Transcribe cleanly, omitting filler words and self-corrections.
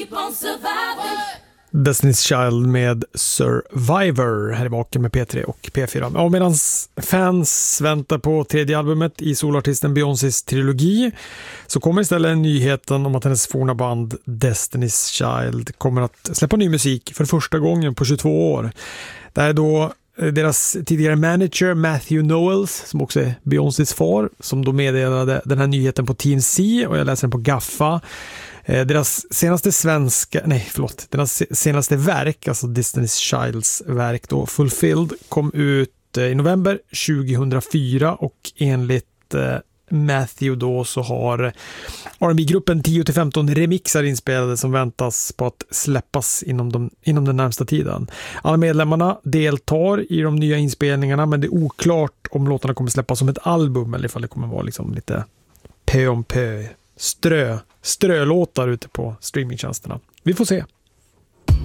Destiny's Child med Survivor här i baken med P3 och P4. Och medan fans väntar på tredje albumet i solartisten Beyoncés trilogi så kommer istället nyheten om att hennes forna band Destiny's Child kommer att släppa ny musik för första gången på 22 år. Det är då deras tidigare manager Matthew Knowles, som också är Beyoncés far, som då meddelade den här nyheten på TMZ, och jag läser den på Gaffa. Deras senaste verk, alltså Destiny's Childs verk då, Fulfilled, kom ut i november 2004, och enligt Matthew då så har R&B-gruppen 10-15 remixar inspelade som väntas på att släppas inom den närmsta tiden. Alla medlemmarna deltar i de nya inspelningarna, men det är oklart om låtarna kommer släppas som ett album eller ifall det kommer vara liksom lite pö om pö strölåtar ute på streamingtjänsterna. Vi får se.